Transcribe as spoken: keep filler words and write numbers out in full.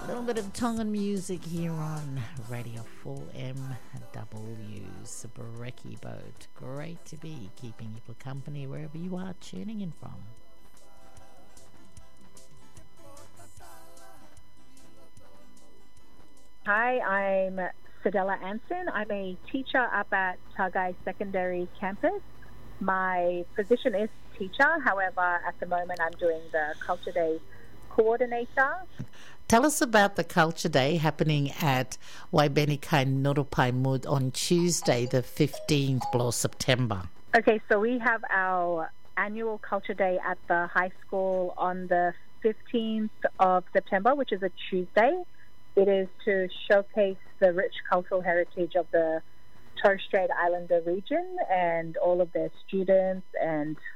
A little bit of Tongan music here on Radio four M W, Sabareki Boat. Great to be keeping you company wherever you are tuning in from. Hi, I'm Sedella Anson. I'm a teacher up at Tagai Secondary Campus. My position is teacher. However, at the moment I'm doing the Culture Day coordinator. Tell us about the Culture Day happening at Waibenika Nurupai Mud on Tuesday, the fifteenth of September. Okay, so we have our annual Culture Day at the high school on the fifteenth of September, which is a Tuesday. It is to showcase the rich cultural heritage of the Torres Strait Islander region and all of their students and